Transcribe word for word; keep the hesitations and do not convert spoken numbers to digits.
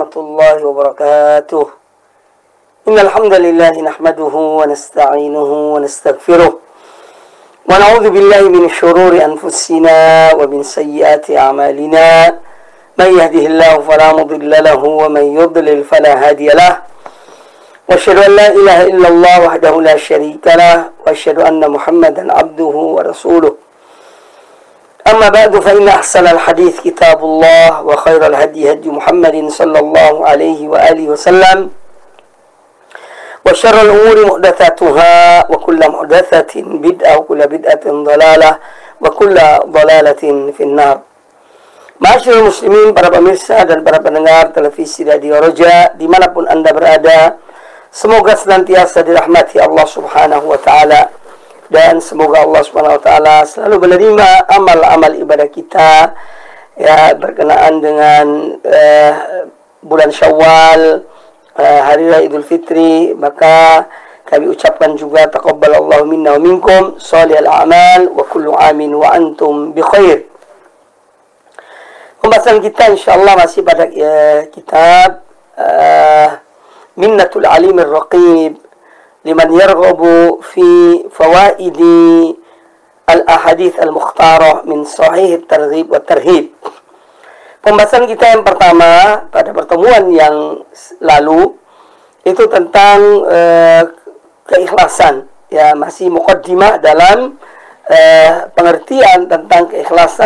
warahmatullahi wabarakatuh. Innal hamdalillah nahmaduhu wa nasta'inuhu wa nastaghfiruh wa na'udzu billahi min shururi anfusina wa min sayyiati a'malina. May yahdihillahu fala mudilla lahu wa may yudlil fala hadiya lahu. Wa asyhadu an la ilaha illallah wahdahu la syarika lah wa asyhadu anna Muhammadan abduhu wa rasuluh. أما بعد فإن أحسن الحديث كتاب الله وخير الهدي هدي محمد صلى الله عليه وآله وسلم وشر الأمور محدثاتها وكل محدثة بدعة وكل بدعة ضلالة وكل ضلالة في النار. Ma'asyiral muslimin, para pemirsa dan para pendengar televisi Radio Roja dimanapun Anda berada, semoga senantiasa dirahmati Allah Subhanahu wa Ta'ala, dan semoga Allah Subhanahu wa Ta'ala selalu menerima amal-amal ibadah kita ya, berkenaan dengan uh, bulan Syawal, uh, hari raya Idul Fitri. Maka kami ucapkan juga taqabbalallahu minna wa minkum shalihal a'mal wa kullu amin wa antum bi khair. Pembahasan kita insyaallah masih pada uh, kitab uh, Minnatul Alimir Raqib liman yarghabu fi fawaidi al-ahadith al-mukhtarah min sahih at-targhib wa tarhib. Pembahasan kita yang pertama pada pertemuan yang lalu itu tentang uh, keikhlasan, ya, masih muqaddimah dalam uh, pengertian tentang keikhlasan